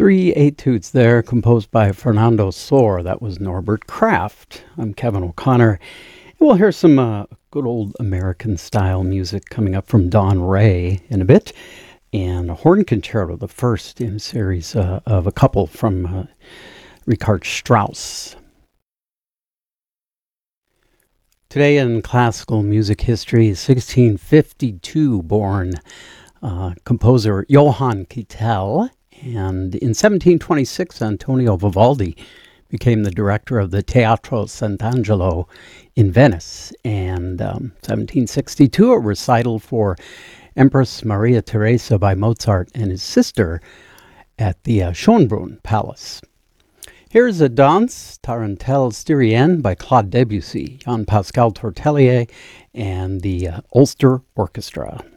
Three etudes there composed by Fernando Sor. That was Norbert Kraft. I'm Kevin O'Connor. We'll hear some good old American style music coming up from Don Ray in a bit. And a horn concerto, the first in a series of a couple from Richard Strauss. Today in classical music history, 1652 born composer Johann Keitel. And in 1726, Antonio Vivaldi became the director of the Teatro Sant'Angelo in Venice. And 1762, a recital for Empress Maria Theresa by Mozart and his sister at the Schönbrunn Palace. Here's a Danse Tarentelle Styrienne by Claude Debussy, Jean-Pascal Tortelier, and the Ulster Orchestra.